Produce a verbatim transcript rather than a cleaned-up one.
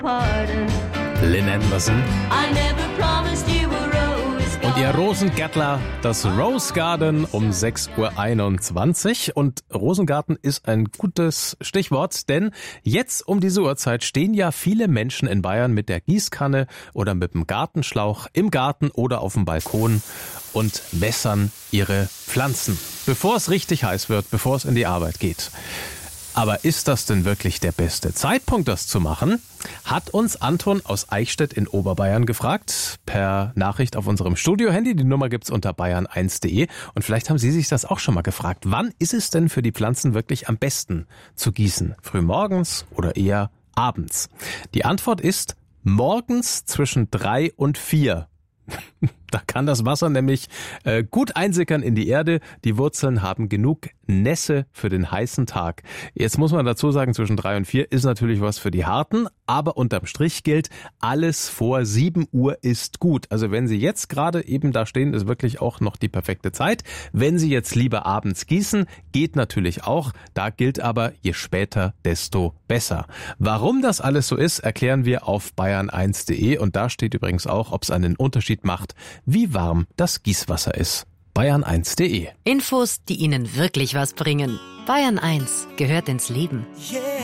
Lynn Anderson und ihr Rosengärtler, das Rose Garden um sechs Uhr einundzwanzig. Und Rosengarten ist ein gutes Stichwort, denn jetzt um diese Uhrzeit stehen ja viele Menschen in Bayern mit der Gießkanne oder mit dem Gartenschlauch im Garten oder auf dem Balkon und wässern ihre Pflanzen, bevor es richtig heiß wird, bevor es in die Arbeit geht. Aber ist das denn wirklich der beste Zeitpunkt, das zu machen? Hat uns Anton aus Eichstätt in Oberbayern gefragt, per Nachricht auf unserem Studio-Handy. Die Nummer gibt's unter bayern eins punkt de. Und vielleicht haben Sie sich das auch schon mal gefragt. Wann ist es denn für die Pflanzen wirklich am besten zu gießen? Frühmorgens oder eher abends? Die Antwort ist morgens zwischen drei und vier. Da kann das Wasser nämlich äh, gut einsickern in die Erde. Die Wurzeln haben genug Nässe für den heißen Tag. Jetzt muss man dazu sagen, zwischen drei und vier ist natürlich was für die Harten, aber unterm Strich gilt, alles vor sieben Uhr ist gut. Also wenn Sie jetzt gerade eben da stehen, ist wirklich auch noch die perfekte Zeit. Wenn Sie jetzt lieber abends gießen, geht natürlich auch. Da gilt aber, je später, desto besser. Warum das alles so ist, erklären wir auf bayern eins punkt de. Und da steht übrigens auch, ob es einen Unterschied macht, wie warm das Gießwasser ist. bayern eins punkt de. Infos, die Ihnen wirklich was bringen. Bayern eins gehört ins Leben. Yeah.